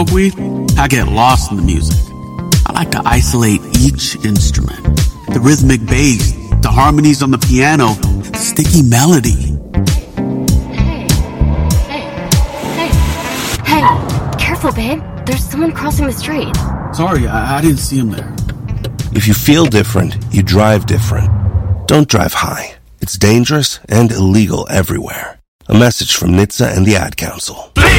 weed, I get lost in the music. I like to isolate each instrument. The rhythmic bass, the harmonies on the piano, the sticky melody. Hey, careful, babe. There's someone crossing the street. Sorry, I didn't see him there. If you feel different, you drive different. Don't drive high. It's dangerous and illegal everywhere. A message from NHTSA and the Ad Council.